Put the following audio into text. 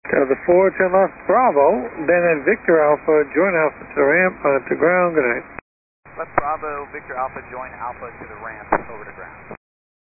The 410 left Bravo, then at Victor Alpha, join Alpha to ramp, to ground, good night. Left Bravo, Victor Alpha, join Alpha to the ramp, over to ground.